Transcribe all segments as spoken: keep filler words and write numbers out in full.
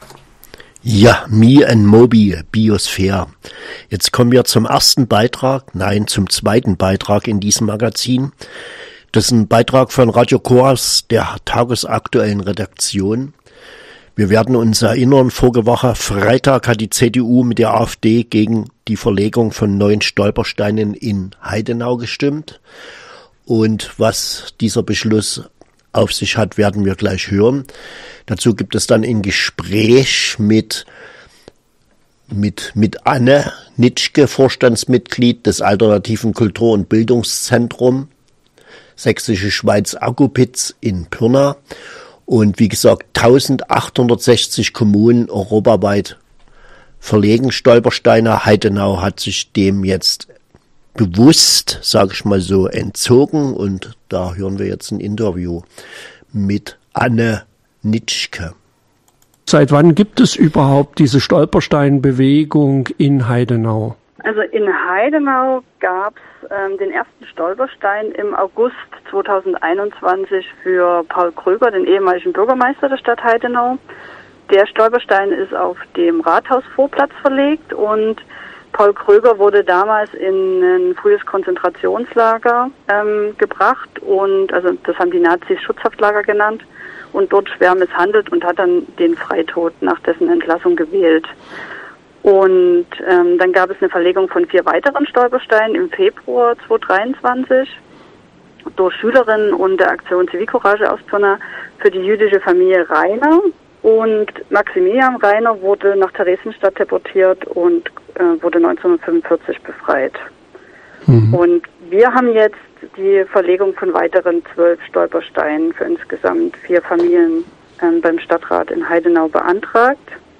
Ja, Me and Moby, Biosphäre. Jetzt kommen wir zum ersten Beitrag, nein, zum zweiten Beitrag in diesem Magazin. Das ist ein Beitrag von Radio Koas, der tagesaktuellen Redaktion. Wir werden uns erinnern, vorige Woche Freitag hat die C D U mit der AfD gegen die Verlegung von neuen Stolpersteinen in Heidenau gestimmt. Und was dieser Beschluss auf sich hat, werden wir gleich hören. Dazu gibt es dann ein Gespräch mit, mit, mit Anne Nitschke, Vorstandsmitglied des Alternativen Kultur- und Bildungszentrum Sächsische Schweiz Aggupitz in Pirna. Und wie gesagt, eintausendachthundertsechzig Kommunen europaweit verlegen Stolpersteine. Heidenau hat sich dem jetzt bewusst, sage ich mal so, entzogen. Und da hören wir jetzt ein Interview mit Anne Nitschke. Seit wann gibt es überhaupt diese Stolpersteinbewegung in Heidenau? Also in Heidenau gab es ähm, den ersten Stolperstein im August zweitausendeinundzwanzig für Paul Kröger, den ehemaligen Bürgermeister der Stadt Heidenau. Der Stolperstein ist auf dem Rathausvorplatz verlegt und Paul Kröger wurde damals in ein frühes Konzentrationslager ähm, gebracht und also das haben die Nazis Schutzhaftlager genannt und dort schwer misshandelt und hat dann den Freitod nach dessen Entlassung gewählt. Und ähm, dann gab es eine Verlegung von vier weiteren Stolpersteinen im Februar zweitausenddreiundzwanzig durch Schülerinnen und der Aktion Zivilcourage aus Pirna für die jüdische Familie Reiner. Und Maximilian Reiner wurde nach Theresienstadt deportiert und äh, wurde neunzehnhundertfünfundvierzig befreit. Mhm. Und wir haben jetzt die Verlegung von weiteren zwölf Stolpersteinen für insgesamt vier Familien ähm, beim Stadtrat in Heidenau beantragt.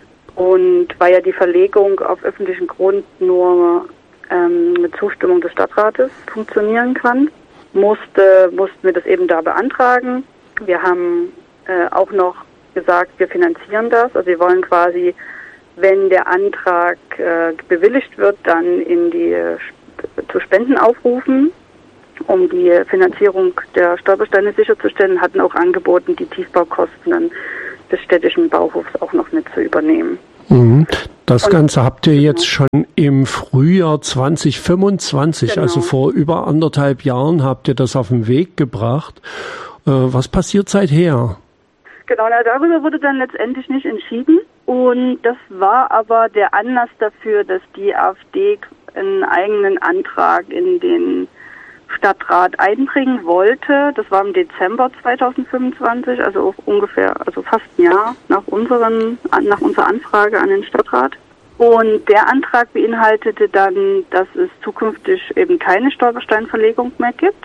Und weil ja die Verlegung auf öffentlichem Grund nur ähm, mit Zustimmung des Stadtrates funktionieren kann, musste, mussten wir das eben da beantragen. Wir haben äh, auch noch gesagt, wir finanzieren das. Also wir wollen quasi, wenn der Antrag äh, bewilligt wird, dann in die äh, zu Spenden aufrufen, um die Finanzierung der Stolpersteine sicherzustellen, hatten auch angeboten, die Tiefbaukosten dann des städtischen Bauhofs auch noch mit zu übernehmen. Mhm. Das Und, Ganze habt ihr jetzt schon im Frühjahr zweitausendfünfundzwanzig, genau. Also vor über anderthalb Jahren habt ihr das auf den Weg gebracht. Äh, was passiert seither? Genau, na, darüber wurde dann letztendlich nicht entschieden. Und das war aber der Anlass dafür, dass die AfD einen eigenen Antrag in den Stadtrat einbringen wollte. Das war im Dezember zweitausendfünfundzwanzig, also auch ungefähr, also fast ein Jahr nach unseren, nach unserer Anfrage an den Stadtrat. Und der Antrag beinhaltete dann, dass es zukünftig eben keine Stolpersteinverlegung mehr gibt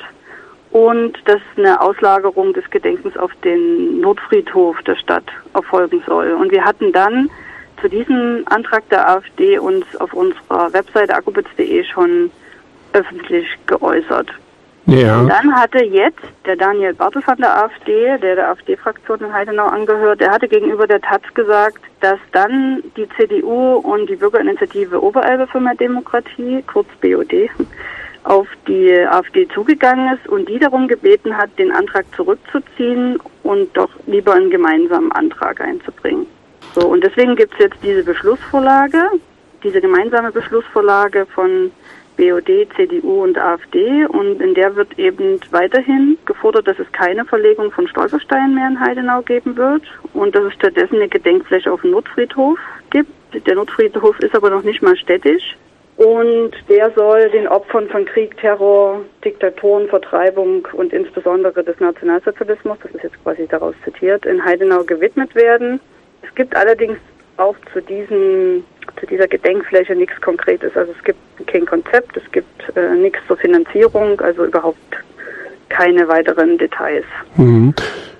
und dass eine Auslagerung des Gedenkens auf den Nordfriedhof der Stadt erfolgen soll. Und wir hatten dann zu diesem Antrag der AfD uns auf unserer Webseite aggupitz punkt de schon öffentlich geäußert. Ja. Und dann hatte jetzt der Daniel Bartel von der AfD, der der AfD-Fraktion in Heidenau angehört, der hatte gegenüber der Taz gesagt, dass dann die C D U und die Bürgerinitiative Oberelbe für mehr Demokratie, kurz B O D, auf die AfD zugegangen ist und die darum gebeten hat, den Antrag zurückzuziehen und doch lieber einen gemeinsamen Antrag einzubringen. So, und deswegen gibt es jetzt diese Beschlussvorlage, diese gemeinsame Beschlussvorlage von B O D, C D U und AfD und in der wird eben weiterhin gefordert, dass es keine Verlegung von Stolpersteinen mehr in Heidenau geben wird und dass es stattdessen eine Gedenkfläche auf dem Nordfriedhof gibt. Der Nordfriedhof ist aber noch nicht mal städtisch und der soll den Opfern von Krieg, Terror, Diktatoren, Vertreibung und insbesondere des Nationalsozialismus, das ist jetzt quasi daraus zitiert, in Heidenau gewidmet werden. Es gibt allerdings auch zu diesem zu dieser Gedenkfläche nichts Konkretes. Also es gibt kein Konzept, es gibt äh, nichts zur Finanzierung, also überhaupt keine weiteren Details. Mhm.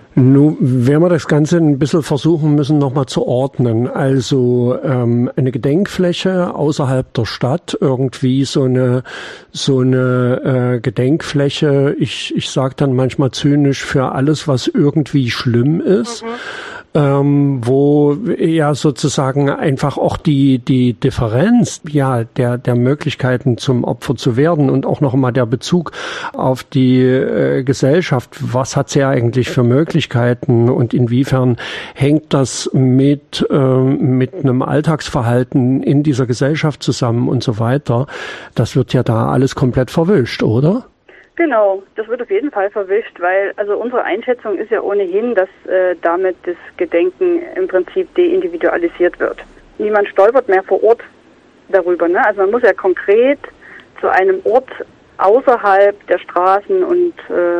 Nun werden wir das Ganze ein bisschen versuchen müssen, nochmal zu ordnen. Also ähm, eine Gedenkfläche außerhalb der Stadt, irgendwie so eine so eine äh, Gedenkfläche, ich ich sage dann manchmal zynisch, für alles, was irgendwie schlimm ist. Mhm. Ähm, wo wo ja sozusagen einfach auch die die Differenz ja der der Möglichkeiten zum Opfer zu werden und auch noch mal der Bezug auf die äh, Gesellschaft, was hat sie eigentlich für Möglichkeiten und inwiefern hängt das mit äh, mit einem Alltagsverhalten in dieser Gesellschaft zusammen und so weiter, das wird ja da alles komplett verwischt, oder? Genau, das wird auf jeden Fall verwischt, weil also unsere Einschätzung ist ja ohnehin, dass äh, damit das Gedenken im Prinzip deindividualisiert wird. Niemand stolpert mehr vor Ort darüber, ne? Also man muss ja konkret zu einem Ort außerhalb der Straßen und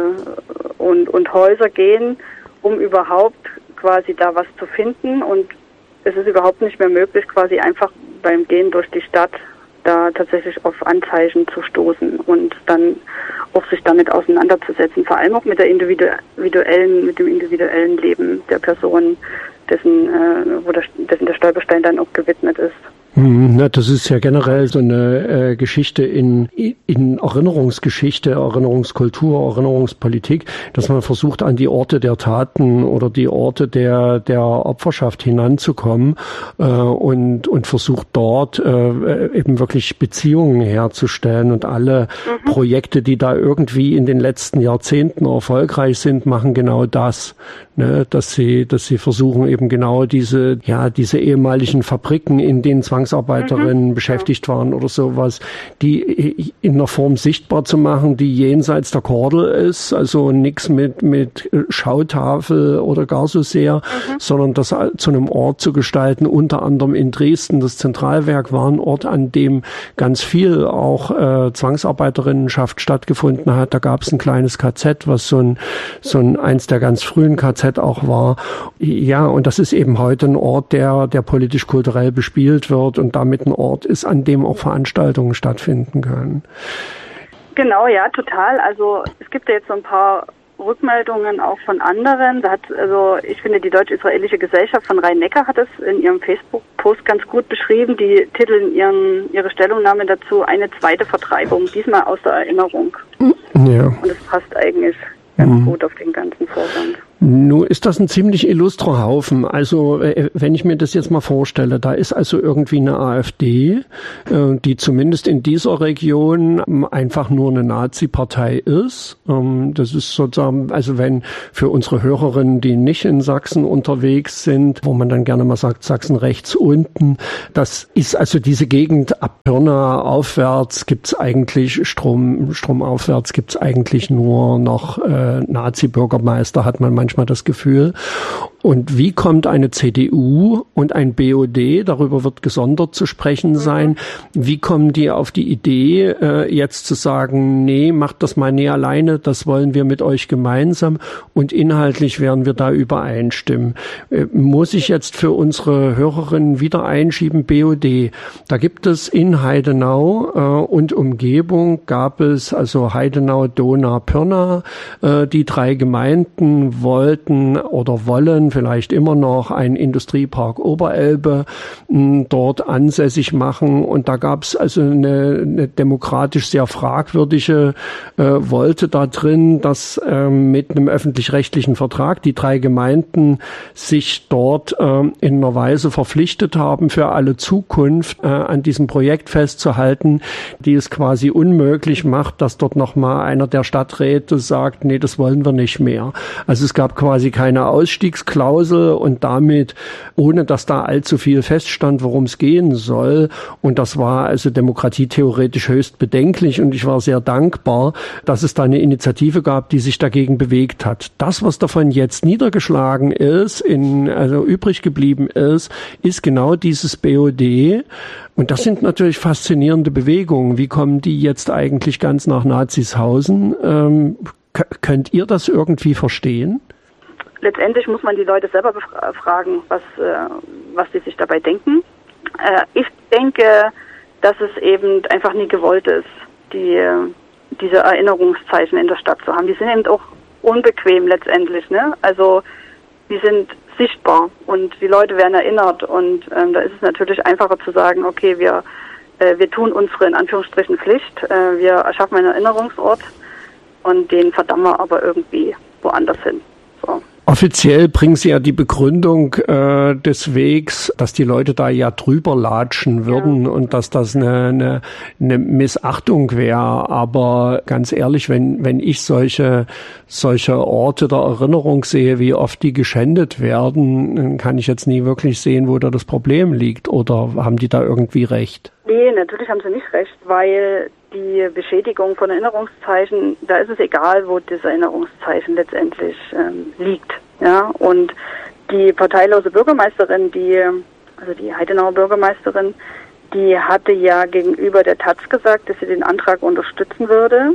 äh, und und Häuser gehen, um überhaupt quasi da was zu finden, und es ist überhaupt nicht mehr möglich, quasi einfach beim Gehen durch die Stadt da tatsächlich auf Anzeichen zu stoßen und dann auch sich damit auseinanderzusetzen, vor allem auch mit der individuellen, mit dem individuellen Leben der Person, dessen, äh, wo der, dessen der Stolperstein dann auch gewidmet ist. Na, das ist ja generell so eine äh, Geschichte in, in Erinnerungsgeschichte, Erinnerungskultur, Erinnerungspolitik, dass man versucht, an die Orte der Taten oder die Orte der der Opferschaft hinanzukommen äh, und und versucht dort äh, eben wirklich Beziehungen herzustellen, und alle mhm. Projekte, die da irgendwie in den letzten Jahrzehnten erfolgreich sind, machen genau das, ne, dass sie dass sie versuchen, eben genau diese ja diese ehemaligen Fabriken, in denen Zwangsarbeiterinnen mhm. beschäftigt waren oder sowas, die in einer Form sichtbar zu machen, die jenseits der Kordel ist, also nichts mit mit Schautafel oder gar so sehr, mhm. sondern das zu einem Ort zu gestalten, unter anderem in Dresden. Das Zentralwerk war ein Ort, an dem ganz viel auch äh, Zwangsarbeiterinnenschaft stattgefunden hat. Da gab es ein kleines K Z, was so ein so ein eins der ganz frühen K Z auch war. Ja, und das ist eben heute ein Ort, der der politisch-kulturell bespielt wird und damit ein Ort ist, an dem auch Veranstaltungen stattfinden können. Genau, ja, total. Also es gibt ja jetzt so ein paar Rückmeldungen auch von anderen. Da hat, also ich finde, die Deutsch-Israelische Gesellschaft von Rhein-Neckar hat es in ihrem Facebook-Post ganz gut beschrieben. Die titeln ihren, ihre Stellungnahme dazu "Eine zweite Vertreibung", diesmal aus der Erinnerung. Ja. Und das passt eigentlich ganz mhm. gut auf den ganzen Vorgang. Nun ist das ein ziemlich illustrer Haufen. Also wenn ich mir das jetzt mal vorstelle, da ist also irgendwie eine AfD, die zumindest in dieser Region einfach nur eine Nazi-Partei ist. Das ist sozusagen, also wenn für unsere Hörerinnen, die nicht in Sachsen unterwegs sind, wo man dann gerne mal sagt, Sachsen rechts unten, das ist also diese Gegend ab Pirna aufwärts gibt's eigentlich, Strom, stromaufwärts gibt's eigentlich nur noch äh, Nazi-Bürgermeister, hat man manchmal das Gefühl. Und wie kommt eine C D U und ein B O D, darüber wird gesondert zu sprechen sein, wie kommen die auf die Idee, äh, jetzt zu sagen, nee, macht das mal nie alleine, das wollen wir mit euch gemeinsam, und inhaltlich werden wir da übereinstimmen. Äh, muss ich jetzt für unsere Hörerinnen wieder einschieben, B O D, da gibt es in Heidenau äh, und Umgebung, gab es also Heidenau, Dohna, Pirna, äh, die drei Gemeinden wollten oder wollen vielleicht immer noch einen Industriepark Oberelbe mh, dort ansässig machen, und da gab es also eine, eine demokratisch sehr fragwürdige äh, Wolte da drin, dass äh, mit einem öffentlich-rechtlichen Vertrag die drei Gemeinden sich dort äh, in einer Weise verpflichtet haben, für alle Zukunft äh, an diesem Projekt festzuhalten, die es quasi unmöglich macht, dass dort nochmal einer der Stadträte sagt, nee, das wollen wir nicht mehr. Also es gab quasi keine Ausstiegsklausel, und damit, ohne dass da allzu viel feststand, worum es gehen soll. Und das war also demokratietheoretisch höchst bedenklich, und ich war sehr dankbar, dass es da eine Initiative gab, die sich dagegen bewegt hat. Das, was davon jetzt niedergeschlagen ist, in, also übrig geblieben ist, ist genau dieses B O D. Und das sind natürlich faszinierende Bewegungen. Wie kommen die jetzt eigentlich ganz nach Nazishausen? Ähm, k- könnt ihr das irgendwie verstehen? Letztendlich muss man die Leute selber befragen, was, äh, was sie sich dabei denken. Äh, ich denke, dass es eben einfach nie gewollt ist, die, diese Erinnerungszeichen in der Stadt zu haben. Die sind eben auch unbequem letztendlich, ne? Also die sind sichtbar und die Leute werden erinnert, und ähm, da ist es natürlich einfacher zu sagen, okay, wir, äh, wir tun unsere in Anführungsstrichen Pflicht, äh, wir erschaffen einen Erinnerungsort und den verdammen wir aber irgendwie woanders hin. So. Offiziell bringen Sie ja die Begründung äh, des Wegs, dass die Leute da ja drüber latschen würden ja. und dass das eine, eine, eine Missachtung wäre. Aber ganz ehrlich, wenn wenn ich solche solche Orte der Erinnerung sehe, wie oft die geschändet werden, dann kann ich jetzt nie wirklich sehen, wo da das Problem liegt. Oder haben die da irgendwie recht? Nee, natürlich haben sie nicht recht, weil die Beschädigung von Erinnerungszeichen, da ist es egal, wo das Erinnerungszeichen letztendlich ähm, liegt. Ja, und die parteilose Bürgermeisterin, die, also die Heidenauer Bürgermeisterin, die hatte ja gegenüber der Taz gesagt, dass sie den Antrag unterstützen würde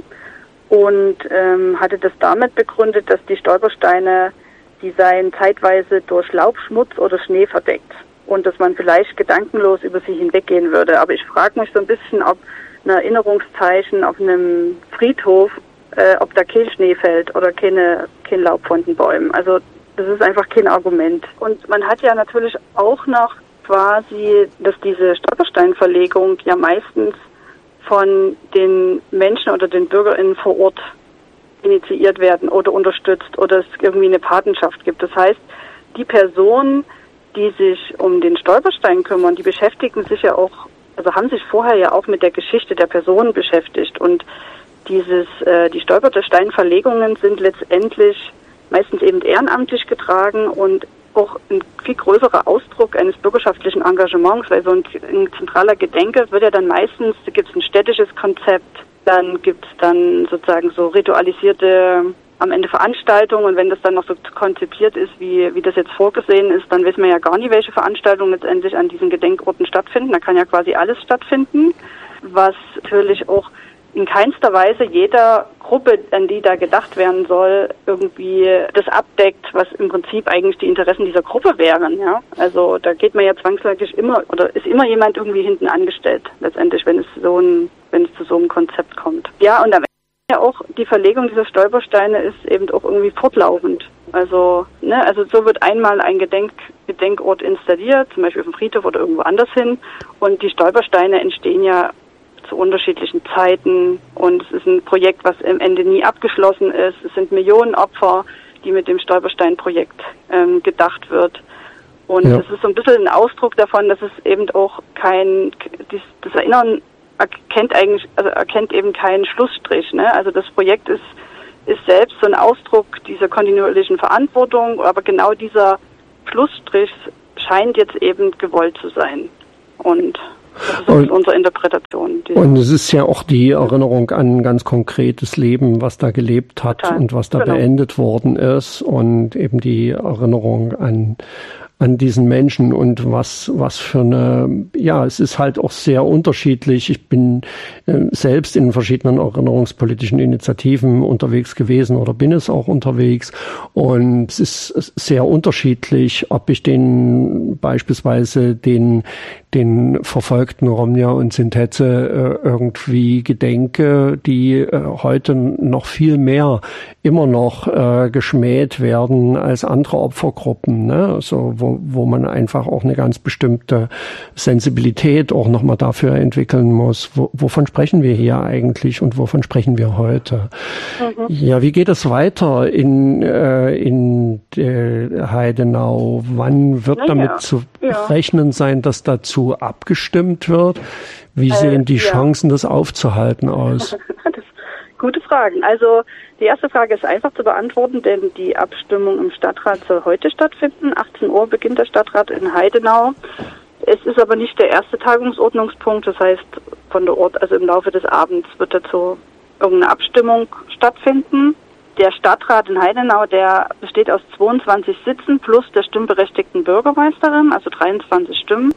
und ähm, hatte das damit begründet, dass die Stolpersteine, die seien zeitweise durch Laub, Schmutz oder Schnee verdeckt und dass man vielleicht gedankenlos über sie hinweggehen würde. Aber ich frage mich so ein bisschen, ob ein Erinnerungszeichen auf einem Friedhof, äh, ob da kein Schnee fällt oder keine, kein Laub von den Bäumen. Also das ist einfach kein Argument. Und man hat ja natürlich auch noch quasi, dass diese Stolpersteinverlegung ja meistens von den Menschen oder den BürgerInnen vor Ort initiiert werden oder unterstützt oder es irgendwie eine Patenschaft gibt. Das heißt, die Personen, die sich um den Stolperstein kümmern, die beschäftigen sich ja auch, also haben sich vorher ja auch mit der Geschichte der Personen beschäftigt und dieses, äh, die Stolpersteinverlegungen sind letztendlich meistens eben ehrenamtlich getragen und auch ein viel größerer Ausdruck eines bürgerschaftlichen Engagements, weil so ein, ein zentraler Gedenke wird ja dann meistens, da gibt es ein städtisches Konzept, dann gibt es dann sozusagen so ritualisierte am Ende Veranstaltungen und wenn das dann noch so konzipiert ist, wie, wie das jetzt vorgesehen ist, dann wissen wir ja gar nicht, welche Veranstaltungen letztendlich an diesen Gedenkorten stattfinden. Da kann ja quasi alles stattfinden, was natürlich auch in keinster Weise jeder Gruppe, an die da gedacht werden soll, irgendwie das abdeckt, was im Prinzip eigentlich die Interessen dieser Gruppe wären. Ja, also da geht man ja zwangsläufig immer oder ist immer jemand irgendwie hinten angestellt letztendlich, wenn es so ein, wenn es zu so einem Konzept kommt. Ja, und am Ende ja auch die Verlegung dieser Stolpersteine ist eben auch irgendwie fortlaufend. Also ne, also so wird einmal ein Gedenk Gedenkort installiert, zum Beispiel auf dem Friedhof oder irgendwo anders hin, und die Stolpersteine entstehen ja zu unterschiedlichen Zeiten und es ist ein Projekt, was am Ende nie abgeschlossen ist. Es sind Millionen Opfer, die mit dem Stolperstein-Projekt ähm, gedacht wird. Und ja. es ist so ein bisschen ein Ausdruck davon, dass es eben auch kein, das Erinnern erkennt eigentlich, also erkennt eben keinen Schlussstrich. Ne? Also das Projekt ist, ist selbst so ein Ausdruck dieser kontinuierlichen Verantwortung, aber genau dieser Schlussstrich scheint jetzt eben gewollt zu sein. Und das ist und, unsere Interpretation. Und es ist ja auch die Erinnerung an ein ganz konkretes Leben, was da gelebt hat Total. und was da genau. beendet worden ist, und eben die Erinnerung an an diesen Menschen und was was für eine, ja, es ist halt auch sehr unterschiedlich. Ich bin äh, selbst in verschiedenen erinnerungspolitischen Initiativen unterwegs gewesen oder bin es auch unterwegs, und es ist sehr unterschiedlich, ob ich den beispielsweise den den verfolgten Romja und Sintetze äh, irgendwie gedenke, die äh, heute noch viel mehr immer noch äh, geschmäht werden als andere Opfergruppen, ne? Also wo wo man einfach auch eine ganz bestimmte Sensibilität auch nochmal dafür entwickeln muss. Wo, wovon sprechen wir hier eigentlich und wovon sprechen wir heute? Mhm. Ja, wie geht es weiter in, äh, in äh, Heidenau? Wann wird naja. damit zu ja. rechnen sein, dass dazu abgestimmt wird? Wie äh, sehen die ja. Chancen, das aufzuhalten, aus? Gute Fragen. Also die erste Frage ist einfach zu beantworten, denn die Abstimmung im Stadtrat soll heute stattfinden. achtzehn Uhr beginnt der Stadtrat in Heidenau. Es ist aber nicht der erste Tagungsordnungspunkt. Das heißt, von der Ort, also im Laufe des Abends wird dazu irgendeine Abstimmung stattfinden. Der Stadtrat in Heidenau, der besteht aus zweiundzwanzig Sitzen plus der stimmberechtigten Bürgermeisterin, also dreiundzwanzig Stimmen.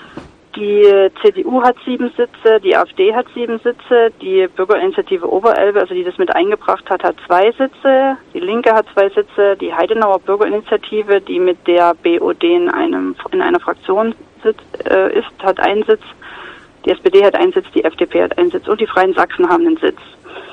Die C D U hat sieben Sitze, die AfD hat sieben Sitze, die Bürgerinitiative Oberelbe, also die das mit eingebracht hat, hat zwei Sitze, die Linke hat zwei Sitze, die Heidenauer Bürgerinitiative, die mit der B O D in einem in einer Fraktion sitzt, äh, ist, hat einen Sitz, die S P D hat einen Sitz, die F D P hat einen Sitz und die Freien Sachsen haben einen Sitz.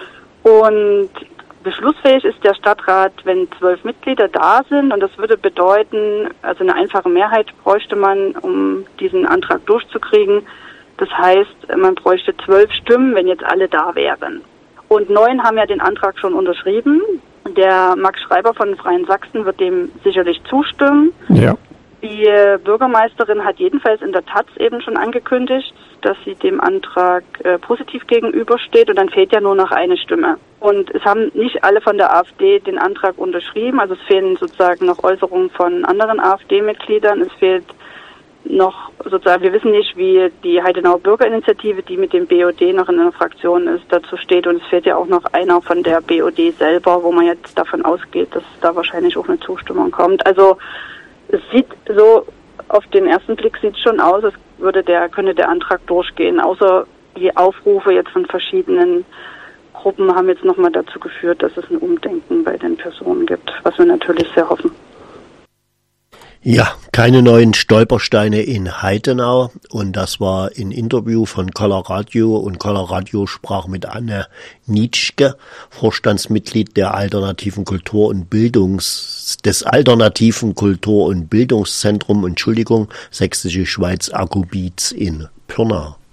Und beschlussfähig ist der Stadtrat, wenn zwölf Mitglieder da sind, und das würde bedeuten, also eine einfache Mehrheit bräuchte man, um diesen Antrag durchzukriegen. Das heißt, man bräuchte zwölf Stimmen, wenn jetzt alle da wären. Und neun haben ja den Antrag schon unterschrieben. Der Max Schreiber von Freien Sachsen wird dem sicherlich zustimmen. Ja. Die Bürgermeisterin hat jedenfalls in der Taz eben schon angekündigt, dass sie dem Antrag äh, positiv gegenübersteht, und dann fehlt ja nur noch eine Stimme. Und es haben nicht alle von der AfD den Antrag unterschrieben, also es fehlen sozusagen noch Äußerungen von anderen AfD-Mitgliedern, es fehlt noch sozusagen, wir wissen nicht, wie die Heidenauer Bürgerinitiative, die mit dem B O D noch in einer Fraktion ist, dazu steht, und es fehlt ja auch noch einer von der B O D selber, wo man jetzt davon ausgeht, dass da wahrscheinlich auch eine Zustimmung kommt. Also es sieht so, auf den ersten Blick sieht es schon aus, als würde der, könnte der Antrag durchgehen, außer die Aufrufe jetzt von verschiedenen Gruppen haben jetzt nochmal dazu geführt, dass es ein Umdenken bei den Personen gibt, was wir natürlich sehr hoffen. Ja, keine neuen Stolpersteine in Heidenau, und das war ein Interview von Color-Radio, und Color-Radio sprach mit Anne Nitschke, Vorstandsmitglied der alternativen Kultur- und Bildungs, des alternativen Kultur- und Bildungszentrum, Entschuldigung, Sächsische Schweiz Akkubiz in Pirna.